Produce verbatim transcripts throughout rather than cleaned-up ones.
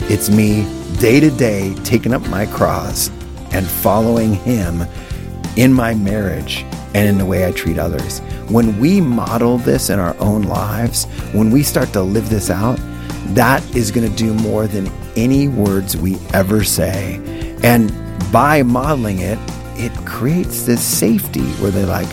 It's me day to day taking up my cross and following him in my marriage and in the way I treat others. When we model this in our own lives, when we start to live this out, that is going to do more than any words we ever say. And by modeling it, it creates this safety where they're like,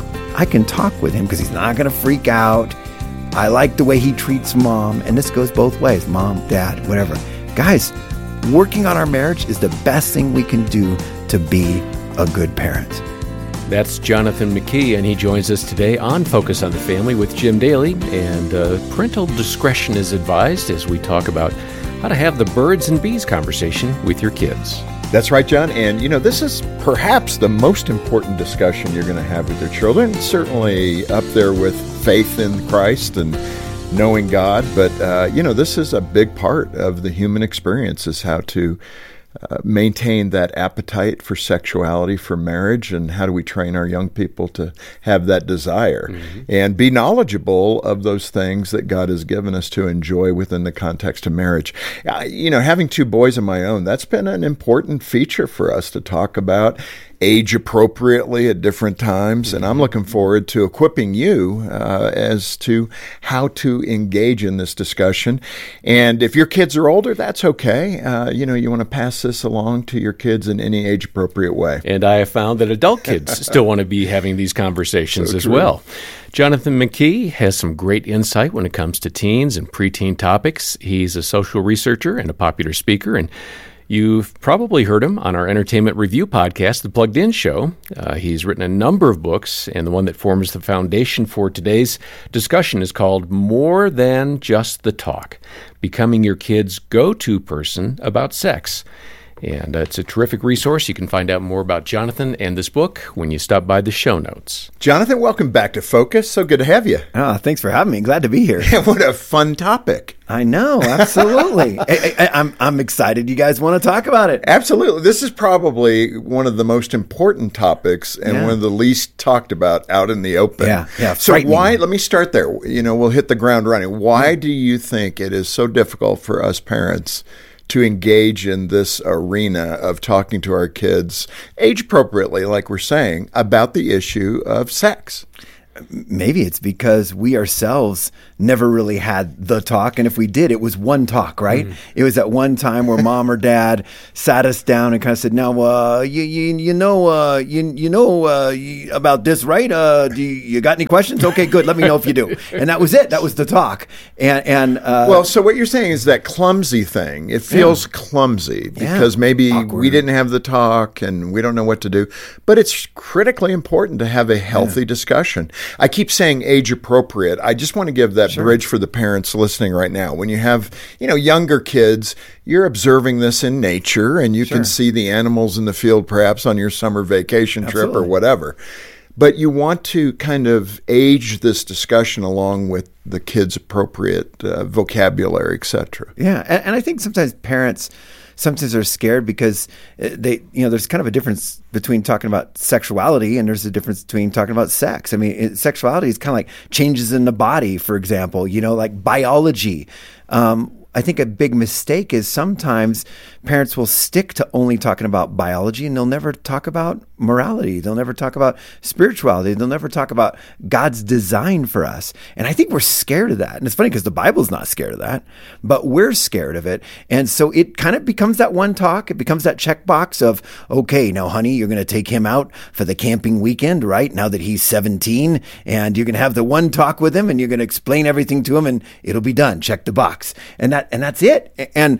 I can talk with him because he's not going to freak out. I like the way he treats mom. And this goes both ways, mom, dad, whatever. Guys, working on our marriage is the best thing we can do to be a good parent. That's Jonathan McKee, and he joins us today on Focus on the Family with Jim Daly. And uh, parental discretion is advised as we talk about how to have the birds and bees conversation with your kids. That's right, John. And, you know, this is perhaps the most important discussion you're going to have with your children. It's certainly up there with faith in Christ and knowing God. But, uh, you know, this is a big part of the human experience, is how to uh, maintain that appetite for sexuality, for marriage, and how do we train our young people to have that desire mm-hmm. and be knowledgeable of those things that God has given us to enjoy within the context of marriage. Uh, you know, having two boys of my own, that's been an important feature for us to talk about age appropriately at different times. And I'm looking forward to equipping you uh, as to how to engage in this discussion. And if your kids are older, that's okay. Uh, you know, you want to pass this along to your kids in any age appropriate way. And I have found that adult kids still want to be having these conversations so as true. well. Jonathan McKee has some great insight when it comes to teens and preteen topics. He's a social researcher and a popular speaker, and you've probably heard him on our entertainment review podcast, The Plugged In Show. Uh, he's written a number of books, and the one that forms the foundation for today's discussion is called More Than Just the Talk, Becoming Your Kid's Go-To Person About Sex. And uh, it's a terrific resource. You can find out more about Jonathan and this book when you stop by the show notes. Jonathan, welcome back to Focus. So good to have you. Oh, thanks for having me. Glad to be here. What a fun topic. I know, absolutely. I, I, I'm I'm excited you guys want to talk about it. Absolutely. This is probably one of the most important topics and yeah. one of the least talked about out in the open. Yeah, yeah. So why, let me start there. You know, we'll hit the ground running. Why do you think it is so difficult for us parents to engage in this arena of talking to our kids age appropriately, like we're saying, about the issue of sex? Maybe it's because we ourselves never really had the talk. And if we did, it was one talk, right? Mm. It was at one time where mom or dad sat us down and kind of said, now, uh, you, you, you know, uh, you, you know, uh, you, about this, right? Uh, do you, you got any questions? Okay, good. Let me know if you do. And that was it. That was the talk. And, and, uh, well, so what you're saying is that clumsy thing, it feels yeah. clumsy because yeah. maybe Awkward. we didn't have the talk and we don't know what to do, but it's critically important to have a healthy yeah. discussion. I keep saying age appropriate. I just want to give that sure. bridge for the parents listening right now. When you have, you know, younger kids, you're observing this in nature and you sure. can see the animals in the field perhaps on your summer vacation Absolutely. trip or whatever. But you want to kind of age this discussion along with the kids' appropriate uh, vocabulary, et cetera. Yeah, and, and I think sometimes parents sometimes are scared because they, you know, there's kind of a difference between talking about sexuality and there's a difference between talking about sex. I mean, it, sexuality is kind of like changes in the body, for example, you know, like biology. Um, I think a big mistake is sometimes parents will stick to only talking about biology and they'll never talk about morality. They'll never talk about spirituality. They'll never talk about God's design for us. And I think we're scared of that. And it's funny because the Bible's not scared of that, but we're scared of it. And so it kind of becomes that one talk. It becomes that checkbox of, okay, now, honey, you're going to take him out for the camping weekend, right? Now that he's seventeen, and you're going to have the one talk with him and you're going to explain everything to him and it'll be done. Check the box. And that, and that's it. And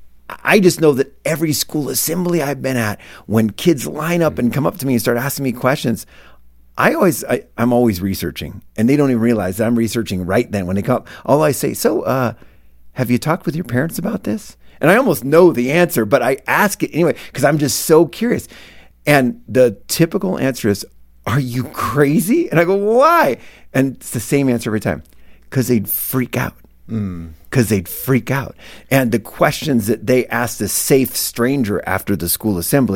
I just know that every school assembly I've been at, when kids line up and come up to me and start asking me questions, I always, I, I'm always researching, and they don't even realize that I'm researching right then when they come up. All I say, so uh, have you talked with your parents about this? And I almost know the answer, but I ask it anyway because I'm just so curious. And the typical answer is, are you crazy? And I go, why? And it's the same answer every time, because they'd freak out. Mm. Because they'd freak out. And the questions that they asked a safe stranger after the school assembly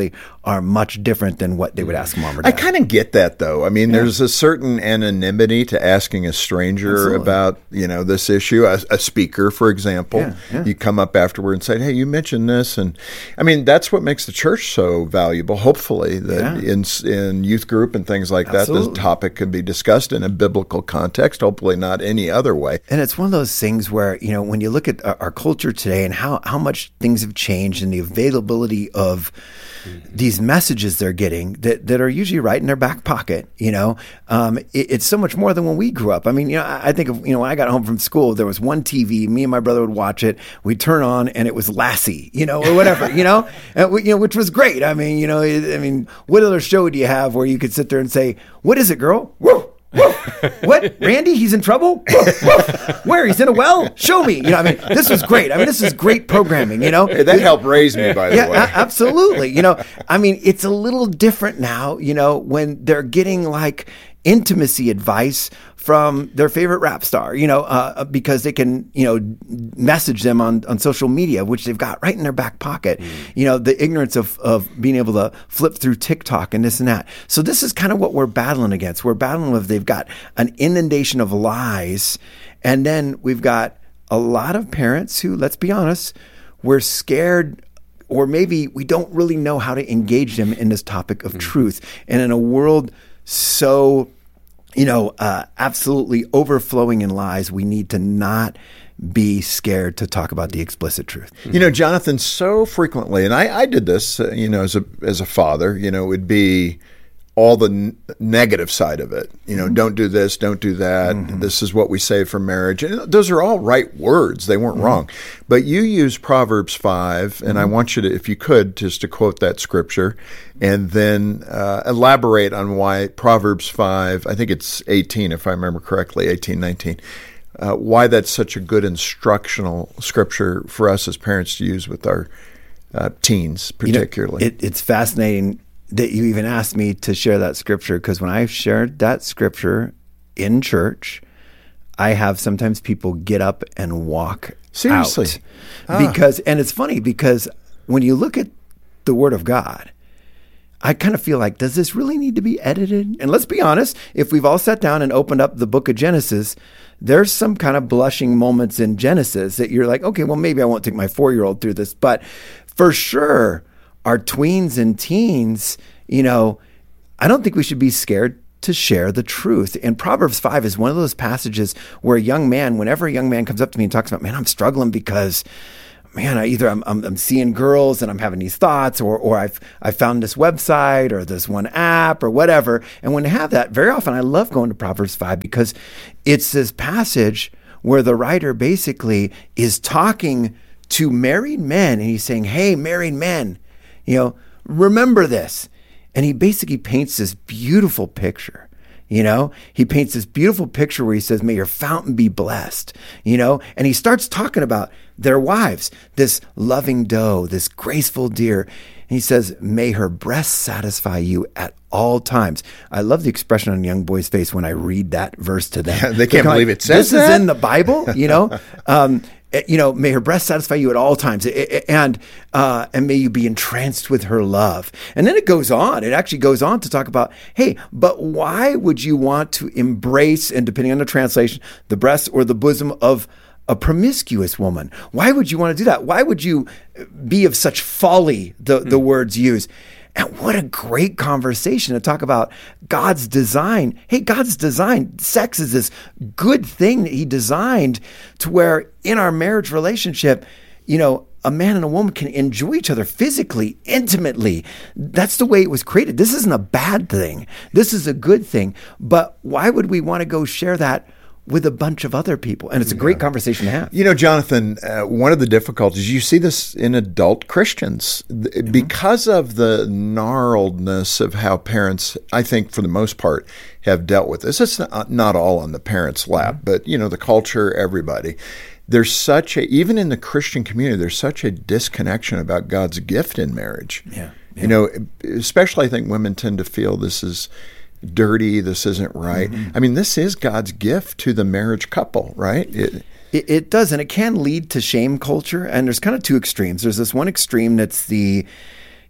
are much different than what they would ask mom or I dad. kind of get that, though. I mean, yeah. there's a certain anonymity to asking a stranger Absolutely. about, you know, this issue. A, a speaker, for example, yeah, yeah. you come up afterward and say, hey, you mentioned this. And I mean, that's what makes the church so valuable, hopefully, that yeah. in, in youth group and things like Absolutely. that, the topic can be discussed in a biblical context, hopefully not any other way. And it's one of those things where, you know, when you look at our culture today and how, how much things have changed and the availability of these messages they're getting that, that are usually right in their back pocket, you know, um, it, it's so much more than when we grew up. I mean, you know, I, I think of, you know, when I got home from school, there was one T V, me and my brother would watch it. We'd turn on and it was Lassie, you know, or whatever, you know, and we, you know, which was great. I mean, you know, I mean, what other show do you have where you could sit there and say, what is it, girl? Whoa. Whoa. What? Randy? He's in trouble? Whoa. Whoa. Where? He's in a well? Show me. You know, I mean, this was great. I mean, this is great programming, you know? Hey, that helped raise me, by the yeah, way. A- absolutely. You know, I mean, it's a little different now, you know, when they're getting like intimacy advice from their favorite rap star, you know, uh, because they can, you know, message them on, on social media, which they've got right in their back pocket. Mm. You know, the ignorance of, of being able to flip through TikTok and this and that. So this is kind of what we're battling against. We're battling with, they've got an inundation of lies. And then we've got a lot of parents who, let's be honest, we're scared, or maybe we don't really know how to engage them in this topic of mm. truth. And in a world so, you know, uh, absolutely overflowing in lies, we need to not be scared to talk about the explicit truth. You know, Jonathan, so frequently, and I, I did this, uh, you know, as a as a father, you know, it would be all the n- negative side of it. You know, mm-hmm. don't do this, don't do that. Mm-hmm. This is what we say for marriage. And those are all right words. They weren't mm-hmm. wrong. But you use Proverbs five, and mm-hmm. I want you to, if you could, just to quote that scripture, and then uh, elaborate on why Proverbs five, I think it's eighteen, if I remember correctly, eighteen, nineteen, uh, why that's such a good instructional scripture for us as parents to use with our uh, teens, particularly. You know, it, it's fascinating that you even asked me to share that scripture, because when I shared that scripture in church, I have sometimes people get up and walk Seriously? out. Ah. Because, and it's funny because when you look at the Word of God, I kind of feel like, does this really need to be edited? And let's be honest, if we've all sat down and opened up the book of Genesis, there's some kind of blushing moments in Genesis that you're like, okay, well, maybe I won't take my four-year-old through this. But for sure, our tweens and teens, you know, I don't think we should be scared to share the truth. And Proverbs five is one of those passages where a young man, whenever a young man comes up to me and talks about, man, I'm struggling because, man, I either I'm, I'm, I'm seeing girls and I'm having these thoughts, or or I've I found this website or this one app or whatever. And when I have that, very often I love going to Proverbs five, because it's this passage where the writer basically is talking to married men, and he's saying, hey, married men, you know, remember this. And he basically paints this beautiful picture. You know, he paints this beautiful picture where he says, may your fountain be blessed, you know, and he starts talking about their wives, this loving doe, this graceful deer. And he says, may her breast satisfy you at all times. I love the expression on a young boy's face when I read that verse to them. Yeah, they can't believe like, it says this that. This is in the Bible, you know. um, You know, may her breast satisfy you at all times, and uh, and may you be entranced with her love. And then it goes on. It actually goes on to talk about, hey, but why would you want to embrace, and depending on the translation, the breast or the bosom of a promiscuous woman? Why would you want to do that? Why would you be of such folly, the, the mm. words used? And what a great conversation to talk about God's design. Hey, God's design, sex is this good thing that he designed to where in our marriage relationship, you know, a man and a woman can enjoy each other physically, intimately. That's the way it was created. This isn't a bad thing. This is a good thing. But why would we want to go share that with a bunch of other people? And it's a great yeah. conversation to have. You know, Jonathan, uh, one of the difficulties, you see this in adult Christians, mm-hmm. because of the gnarledness of how parents, I think for the most part, have dealt with this. It's not, not all on the parents' lap, mm-hmm. but, you know, the culture, everybody. There's such a, even in the Christian community, there's such a disconnection about God's gift in marriage. Yeah. yeah. You know, especially I think women tend to feel this is dirty, this isn't right. Mm-hmm. I mean, this is God's gift to the marriage couple, right? It, it, it does, and it can lead to shame culture, and there's kind of two extremes. There's this one extreme that's the,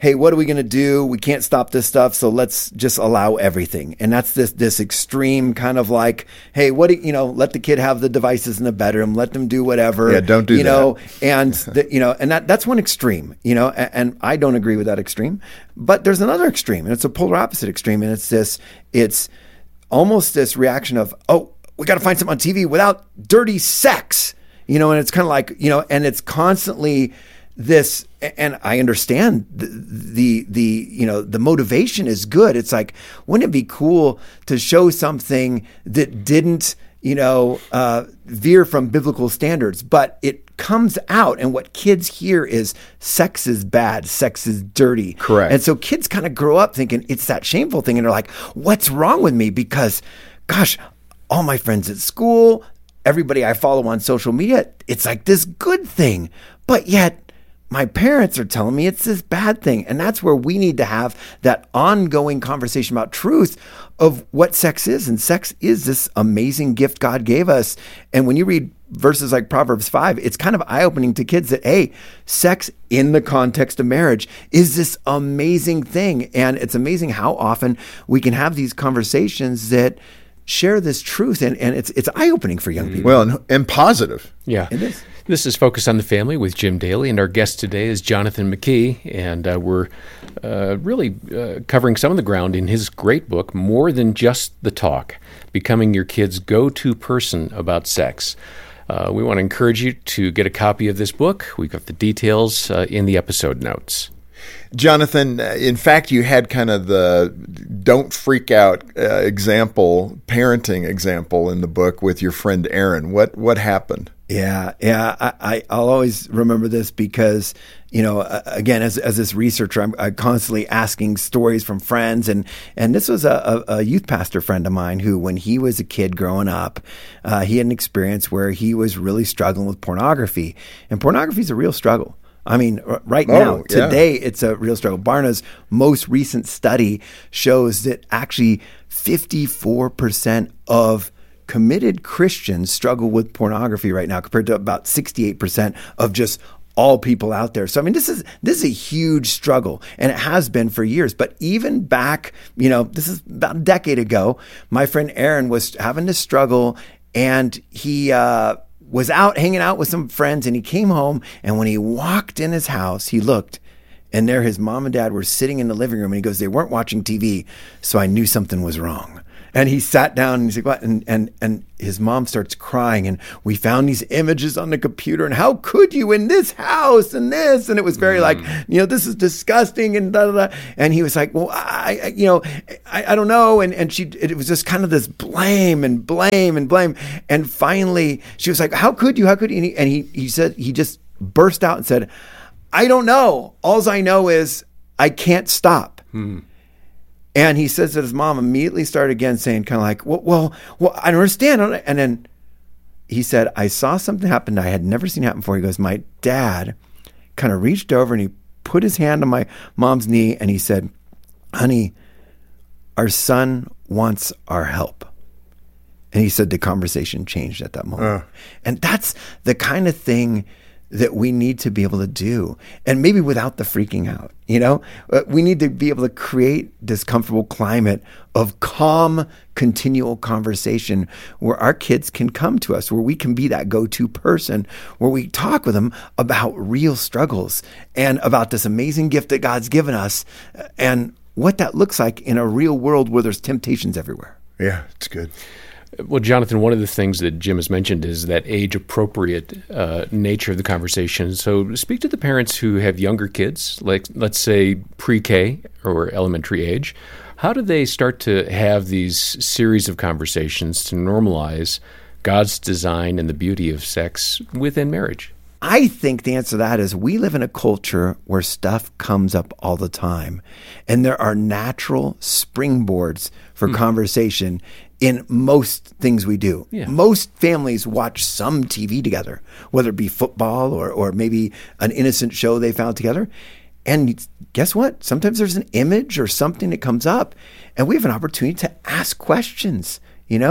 hey, what are we going to do? We can't stop this stuff, so let's just allow everything. And that's this this extreme kind of like, hey, what do you know? Let the kid have the devices in the bedroom. Let them do whatever. Yeah, don't do you that. know. And the, you know, and that that's one extreme. You know, and, and I don't agree with that extreme. But there's another extreme, and it's a polar opposite extreme, and it's this. It's almost this reaction of, oh, we got to find something on T V without dirty sex. You know, and it's kind of like, you know, and it's constantly this, and I understand the, the, the, you know, the motivation is good. It's like, wouldn't it be cool to show something that didn't, you know, uh, veer from biblical standards, but it comes out, and what kids hear is sex is bad, sex is dirty. Correct. And so kids kind of grow up thinking it's that shameful thing, and they're like, what's wrong with me? Because, gosh, all my friends at school, everybody I follow on social media, it's like this good thing, but yet my parents are telling me it's this bad thing. And that's where we need to have that ongoing conversation about truth of what sex is. And sex is this amazing gift God gave us. And when you read verses like Proverbs five, it's kind of eye-opening to kids that, hey, sex in the context of marriage is this amazing thing. And it's amazing how often we can have these conversations that share this truth, and, and it's it's eye-opening for young people. Well, and, and positive. Yeah. It is. This is Focus on the Family with Jim Daly, and our guest today is Jonathan McKee, and uh, we're uh, really uh, covering some of the ground in his great book, More Than Just the Talk, Becoming Your Kid's Go-To Person About Sex. Uh, we want to encourage you to get a copy of this book. We've got the details uh, in the episode notes. Jonathan, in fact, you had kind of the don't freak out uh, example, parenting example in the book with your friend Aaron. What what happened? Yeah, yeah. I, I, I'll always remember this because, you know, uh, again, as as this researcher, I'm, I'm constantly asking stories from friends. And, and this was a, a, a youth pastor friend of mine who, when he was a kid growing up, uh, he had an experience where he was really struggling with pornography. And pornography is a real struggle. I mean, right now, oh, yeah. today, it's a real struggle. Barna's most recent study shows that actually fifty-four percent of committed Christians struggle with pornography right now, compared to about sixty-eight percent of just all people out there. So, I mean, this is this is a huge struggle, and it has been for years. But even back, you know, this is about a decade ago, my friend Aaron was having to struggle, and he uh, was out hanging out with some friends, and he came home, and when he walked in his house, he looked, and there his mom and dad were sitting in the living room, and he goes, they weren't watching T V, so I knew something was wrong. And he sat down and he's like, what? And, and, and his mom starts crying, and we found these images on the computer, and how could you in this house and this? And it was very mm. like, you know, this is disgusting and da, da, da. And he was like, well, I, I you know, I, I don't know. And, and she, it was just kind of this blame and blame and blame. And finally she was like, how could you, how could you? And he, and he, he said, he just burst out and said, I don't know. All I know is I can't stop. Mm. And he says that his mom immediately started again saying kind of like, well, well, well, I don't understand. And then he said, I saw something happen I had never seen happen before. He goes, my dad kind of reached over and he put his hand on my mom's knee and he said, honey, our son wants our help. And he said the conversation changed at that moment. Uh. And that's the kind of thing that we need to be able to do, and maybe without the freaking out, you know, we need to be able to create this comfortable climate of calm, continual conversation where our kids can come to us, where we can be that go-to person, where we talk with them about real struggles and about this amazing gift that God's given us and what that looks like in a real world where there's temptations everywhere. Yeah, it's good. Well, Jonathan, one of the things that Jim has mentioned is that age-appropriate uh, nature of the conversation. So speak to the parents who have younger kids, like let's say pre-K or elementary age. How do they start to have these series of conversations to normalize God's design and the beauty of sex within marriage? I think the answer to that is we live in a culture where stuff comes up all the time, and there are natural springboards for mm. conversation in most things we do. Yeah. Most families watch some T V together, whether it be football or, or maybe an innocent show they found together. And guess what? Sometimes there's an image or something that comes up, and we have an opportunity to ask questions, you know?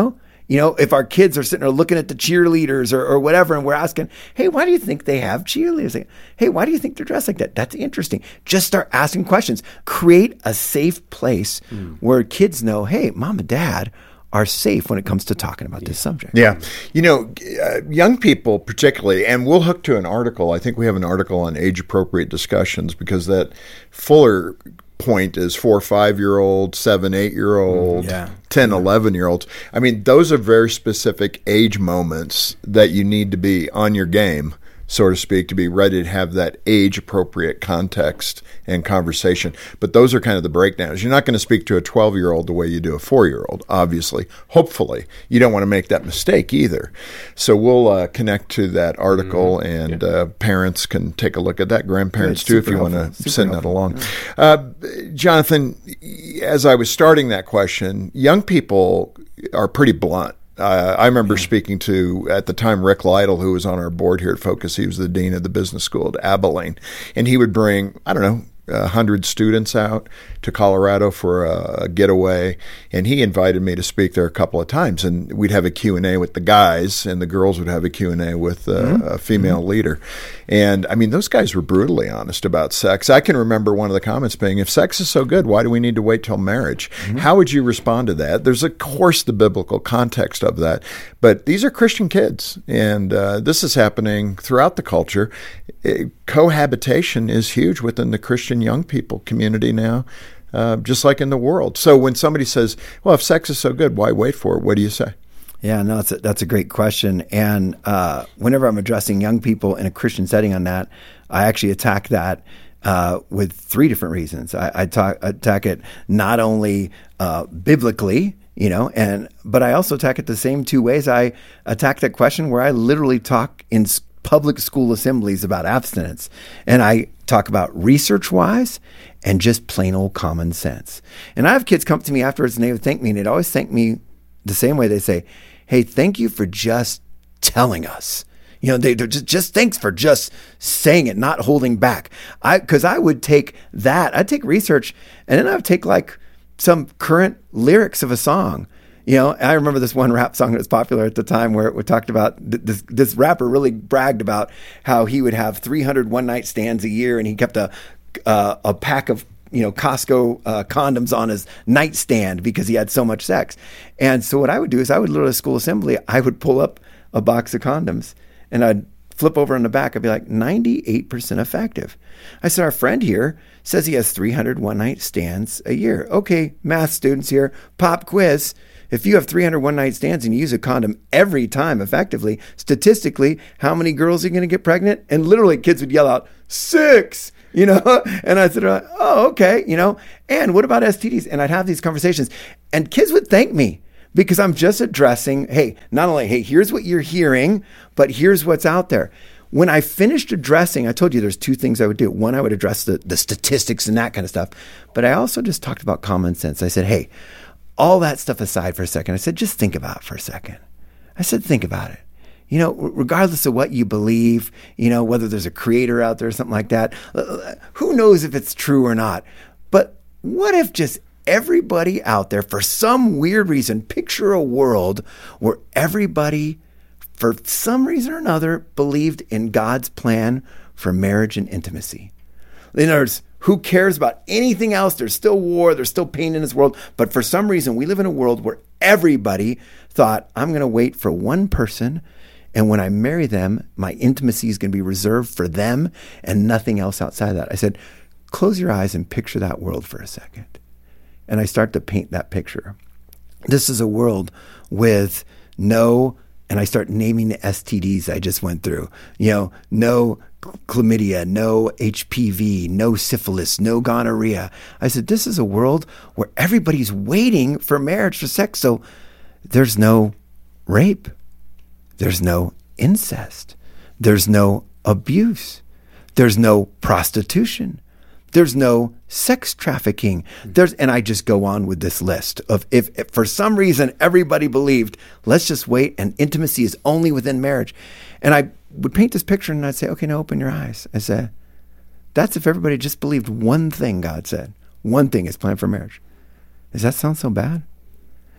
You know, if our kids are sitting there looking at the cheerleaders or, or whatever, and we're asking, hey, why do you think they have cheerleaders? Like, hey, why do you think they're dressed like that? That's interesting. Just start asking questions. Create a safe place mm. where kids know, hey, mom and dad are safe when it comes to talking about yeah. this subject. Yeah. You know, uh, young people particularly, and we'll hook to an article. I think we have an article on age-appropriate discussions because that fuller point is four, five-year-old, seven, eight-year-old, yeah. ten, eleven-year-olds. I mean, those are very specific age moments that you need to be on your game, so to speak, to be ready to have that age-appropriate context and conversation. But those are kind of the breakdowns. You're not going to speak to a twelve-year-old the way you do a four-year-old, obviously. Hopefully. You don't want to make that mistake either. So we'll uh, connect to that article, mm-hmm. and yeah. uh, parents can take a look at that. Grandparents, too, if you helpful. want to send helpful. that along. Yeah. Uh, Jonathan, as I was starting that question, young people are pretty blunt. Uh, I remember yeah. speaking to, at the time, Rick Lytle, who was on our board here at Focus. He was the dean of the business school at Abilene. And he would bring, I don't know, one hundred students out to Colorado for a, a getaway. And he invited me to speak there a couple of times. And we'd have a Q and A with the guys, and the girls would have a Q and A with uh, mm-hmm. a female mm-hmm. leader. And, I mean, those guys were brutally honest about sex. I can remember one of the comments being, if sex is so good, why do we need to wait till marriage? Mm-hmm. How would you respond to that? There's, of course, the biblical context of that. But these are Christian kids, and uh, this is happening throughout the culture. It, cohabitation is huge within the Christian young people community now, uh, just like in the world. So when somebody says, well, if sex is so good, why wait for it? What do you say? Yeah, no, that's a, that's a great question. And uh, whenever I'm addressing young people in a Christian setting on that, I actually attack that uh, with three different reasons. I, I talk, attack it not only uh, biblically, you know, and but I also attack it the same two ways. I attack that question where I literally talk in public school assemblies about abstinence, and I talk about research-wise and just plain old common sense. And I have kids come to me afterwards and they would thank me, and they'd always thank me the same way. They say, hey, thank you for just telling us. You know, they just, just thanks for just saying it, not holding back. I because I would take that, I'd take research, and then I would take like some current lyrics of a song. You know, I remember this one rap song that was popular at the time where we talked about th- this this rapper really bragged about how he would have three hundred one-night stands a year, and he kept a uh, a pack of, you know, Costco uh, condoms on his nightstand because he had so much sex. And so what I would do is I would literally at school assembly, I would pull up a box of condoms and I'd flip over on the back. I'd be like, ninety-eight percent effective. I said, our friend here says he has three hundred one-night stands a year. Okay, math students here, pop quiz. If you have three hundred one-night stands and you use a condom every time effectively, statistically, how many girls are you going to get pregnant? And literally kids would yell out, six, you know? And I said, oh, okay, you know? And what about S T Ds? And I'd have these conversations. And kids would thank me because I'm just addressing, hey, not only, hey, here's what you're hearing, but here's what's out there. When I finished addressing, I told you there's two things I would do. One, I would address the, the statistics and that kind of stuff. But I also just talked about common sense. I said, hey, all that stuff aside for a second, I said, just think about it for a second. I said, think about it. You know, regardless of what you believe, you know, whether there's a creator out there or something like that, who knows if it's true or not. But what if just everybody out there, for some weird reason, picture a world where everybody, for some reason or another, believed in God's plan for marriage and intimacy. In other words, who cares about anything else? There's still war. There's still pain in this world. But for some reason, we live in a world where everybody thought, I'm going to wait for one person. And when I marry them, my intimacy is going to be reserved for them and nothing else outside of that. I said, close your eyes and picture that world for a second. And I start to paint that picture. This is a world with no, and I start naming the S T Ds I just went through. You know, no chlamydia, no H P V, no syphilis, no gonorrhea. I said, this is a world where everybody's waiting for marriage, for sex. So there's no rape. There's no incest. There's no abuse. There's no prostitution. There's no sex trafficking. There's, and I just go on with this list of if, if for some reason everybody believed, let's just wait and intimacy is only within marriage. And I would paint this picture and I'd say, okay, now open your eyes. I said, that's if everybody just believed one thing God said. One thing is planned for marriage. Does that sound so bad?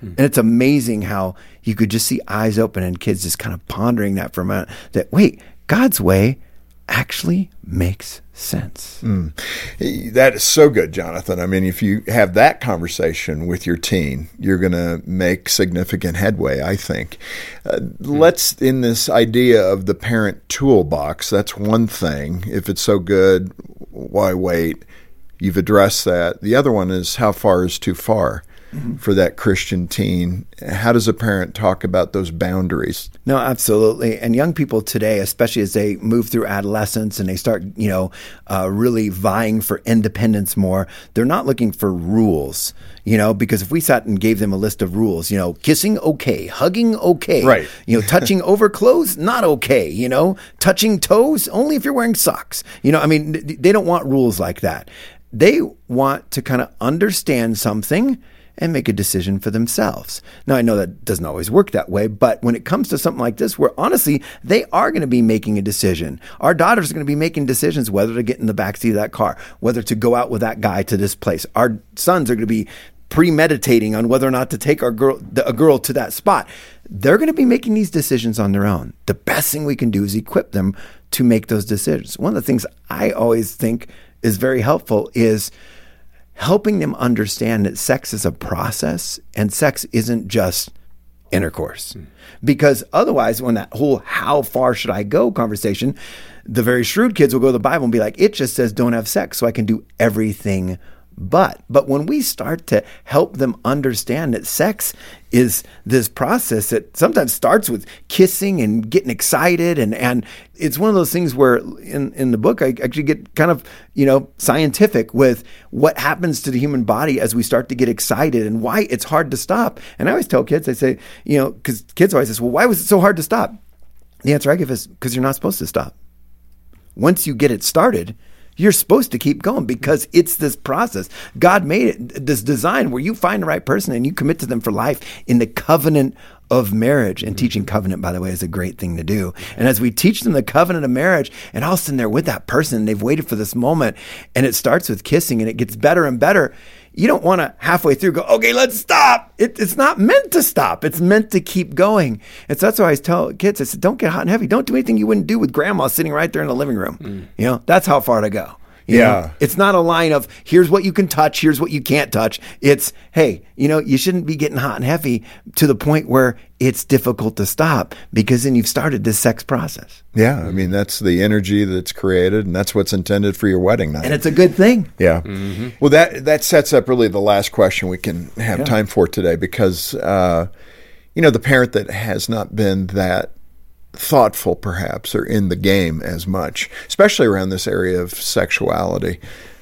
And it's amazing how you could just see eyes open and kids just kind of pondering that for a minute, that, wait, God's way actually makes sense. Mm. That is so good, Jonathan. I mean, if you have that conversation with your teen, you're going to make significant headway, I think. Uh, mm. Let's, in this idea of the parent toolbox, that's one thing. If it's so good, why wait? You've addressed that. The other one is how far is too far? Mm-hmm. For that Christian teen. How does a parent talk about those boundaries? No, absolutely. And young people today, especially as they move through adolescence and they start, you know, uh, really vying for independence more, they're not looking for rules, you know, because if we sat and gave them a list of rules, you know, kissing, okay, hugging, okay, right. you know, touching over clothes, not okay, you know, touching toes, only if you're wearing socks. You know, I mean, they don't want rules like that. They want to kind of understand something and make a decision for themselves. Now, I know that doesn't always work that way, but when it comes to something like this, where honestly, they are going to be making a decision. Our daughters are going to be making decisions whether to get in the backseat of that car, whether to go out with that guy to this place. Our sons are going to be premeditating on whether or not to take our girl, a girl to that spot. They're going to be making these decisions on their own. The best thing we can do is equip them to make those decisions. One of the things I always think is very helpful is helping them understand that sex is a process and sex isn't just intercourse. Mm. Because otherwise, when that whole how far should I go conversation, the very shrewd kids will go to the Bible and be like, it just says don't have sex, so I can do everything but. But when we start to help them understand that sex is this process that sometimes starts with kissing and getting excited, and, and it's one of those things where in, in the book, I actually get kind of, you know, scientific with what happens to the human body as we start to get excited and why it's hard to stop. And I always tell kids, I say, you know, because kids always say, well, why was it so hard to stop? The answer I give is because you're not supposed to stop. Once you get it started, you're supposed to keep going because it's this process. God made it, this design where you find the right person and you commit to them for life in the covenant of marriage. And teaching covenant, by the way, is a great thing to do. And as we teach them the covenant of marriage, and all of a sudden they're with that person and they've waited for this moment, and it starts with kissing and it gets better and better. You don't want to halfway through go, okay, let's stop. It, it's not meant to stop. It's meant to keep going. And so that's why I tell kids, I said, don't get hot and heavy. Don't do anything you wouldn't do with grandma sitting right there in the living room. Mm. You know, that's how far to go. You yeah. know, it's not a line of here's what you can touch, here's what you can't touch. It's, hey, you know, you shouldn't be getting hot and heavy to the point where it's difficult to stop, because then you've started this sex process. Yeah. I mean, that's the energy that's created, and that's what's intended for your wedding night. And it's a good thing. Yeah. Mm-hmm. Well, that, that sets up really the last question we can have yeah. time for today, because, uh, you know, the parent that has not been that thoughtful perhaps or in the game as much, especially around this area of sexuality.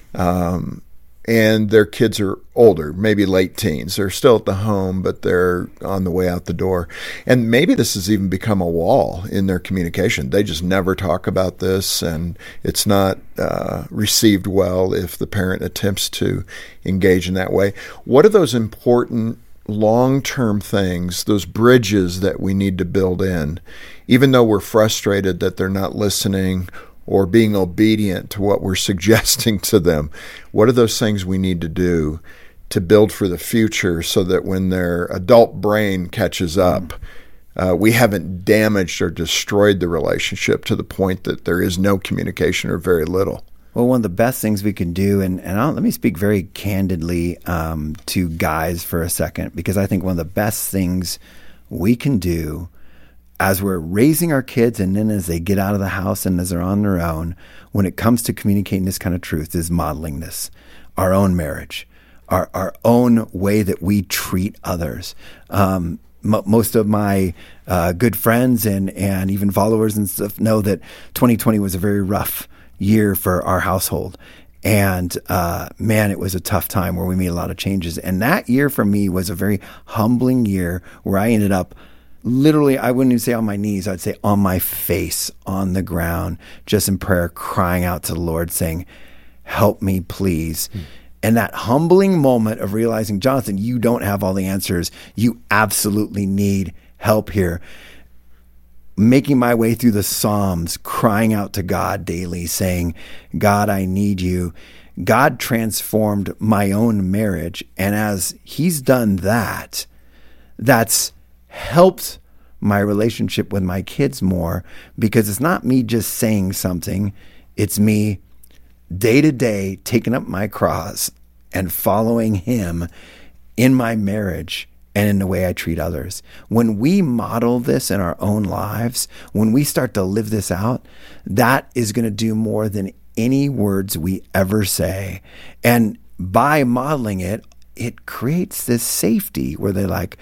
Um, and their kids are older, maybe late teens. They're still at the home, but they're on the way out the door. And maybe this has even become a wall in their communication. They just never talk about this, and it's not uh, received well if the parent attempts to engage in that way. What are those important long-term things, those bridges that we need to build in, even though we're frustrated that they're not listening or being obedient to what we're suggesting to them? What are those things we need to do to build for the future so that when their adult brain catches up, uh, we haven't damaged or destroyed the relationship to the point that there is no communication or very little? Well, one of the best things we can do, and, and I'll, let me speak very candidly um, to guys for a second, because I think one of the best things we can do as we're raising our kids, and then as they get out of the house and as they're on their own, when it comes to communicating this kind of truth, is modeling this. Our own marriage, our, our own way that we treat others. Um, m- most of my uh, good friends and, and even followers and stuff know that twenty twenty was a very rough year for our household. And uh, man, it was a tough time where we made a lot of changes. And that year for me was a very humbling year where I ended up literally, I wouldn't even say on my knees, I'd say on my face, on the ground, just in prayer, crying out to the Lord, saying, help me, please. Hmm. And that humbling moment of realizing, Jonathan, you don't have all the answers. You absolutely need help here. Making my way through the Psalms, crying out to God daily, saying, God, I need you. God transformed my own marriage. And as he's done that, that's helped my relationship with my kids more, because it's not me just saying something. It's me day to day taking up my cross and following him in my marriage and in the way I treat others. When we model this in our own lives, when we start to live this out, that is going to do more than any words we ever say. And by modeling it, it creates this safety where they're like,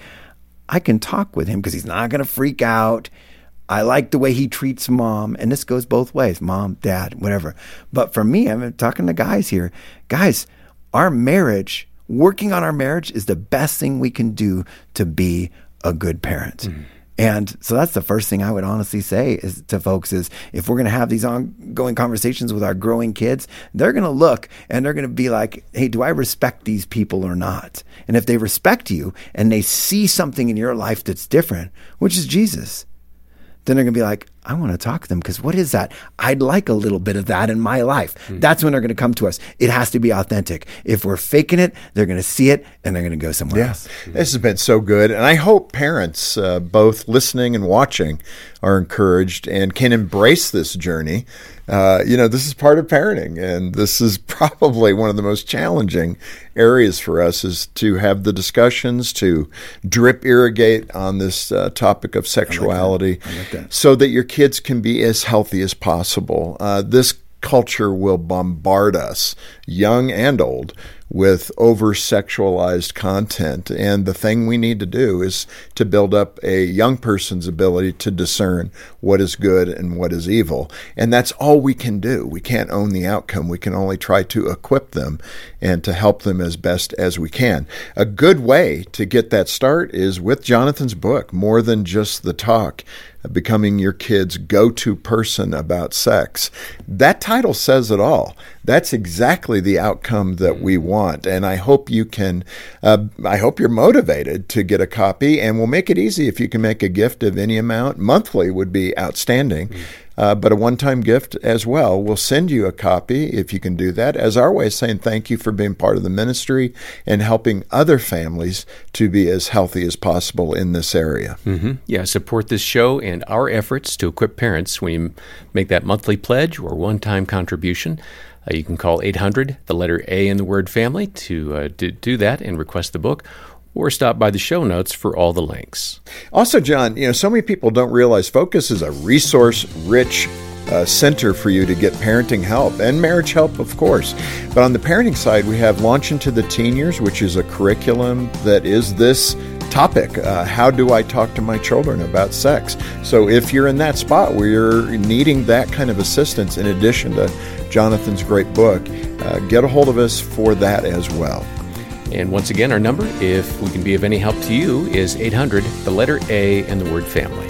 I can talk with him because he's not going to freak out. I like the way he treats mom. And this goes both ways, mom, dad, whatever. But for me, I'm talking to guys here. Guys, our marriage, working on our marriage is the best thing we can do to be a good parent. Mm-hmm. And so that's the first thing I would honestly say is to folks is if we're going to have these ongoing conversations with our growing kids, they're going to look and they're going to be like, hey, do I respect these people or not? And if they respect you and they see something in your life that's different, which is Jesus, then they're going to be like, I want to talk to them because what is that? I'd like a little bit of that in my life. Mm. That's when they're going to come to us. It has to be authentic. If we're faking it, they're going to see it and they're going to go somewhere yeah. else. This has been so good. And I hope parents, uh, both listening and watching, are encouraged and can embrace this journey. Uh, you know, this is part of parenting, and this is probably one of the most challenging areas for us is to have the discussions, to drip irrigate on this uh, topic of sexuality I like that. I like that. so that your kids can be as healthy as possible. Uh, this culture will bombard us, young and old, with over-sexualized content. And the thing we need to do is to build up a young person's ability to discern what is good and what is evil. And that's all we can do. We can't own the outcome. We can only try to equip them and to help them as best as we can. A good way to get that start is with Jonathan's book, More Than Just the Talk, Becoming Your Kid's Go-To Person About Sex. That title says it all. That's exactly the outcome that we want. And I hope you can, uh, I hope you're motivated to get a copy, and we'll make it easy if you can make a gift of any amount. Monthly would be outstanding. Mm. Uh, but a one-time gift as well. We'll send you a copy if you can do that as our way of saying thank you for being part of the ministry and helping other families to be as healthy as possible in this area. Mm-hmm. Yeah, support this show and our efforts to equip parents when you make that monthly pledge or one-time contribution. Uh, you can call eight hundred, the letter A in the word family, to uh, do, do that and request the book, or stop by the show notes for all the links. Also, John, you know, so many people don't realize Focus is a resource-rich uh, center for you to get parenting help and marriage help, of course. But on the parenting side, we have Launch Into the Teen Years, which is a curriculum that is this topic. Uh, how do I talk to my children about sex? So if you're in that spot where you're needing that kind of assistance in addition to Jonathan's great book, uh, get a hold of us for that as well. And once again, our number, if we can be of any help to you, is eight hundred, the letter A, and the word family.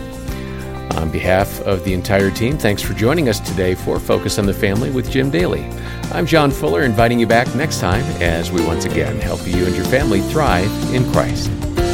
On behalf of the entire team, thanks for joining us today for Focus on the Family with Jim Daly. I'm John Fuller, inviting you back next time as we once again help you and your family thrive in Christ.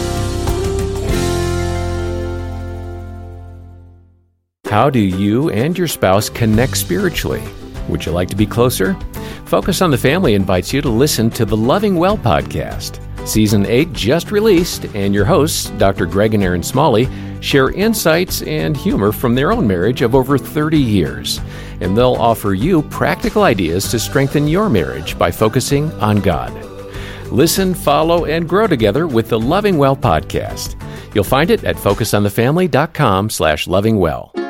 How do you and your spouse connect spiritually? Would you like to be closer? Focus on the Family invites you to listen to the Loving Well podcast. Season eight just released, and your hosts, Doctor Greg and Erin Smalley, share insights and humor from their own marriage of over thirty years. And they'll offer you practical ideas to strengthen your marriage by focusing on God. Listen, follow, and grow together with the Loving Well podcast. You'll find it at focus on the family dot com slash loving well.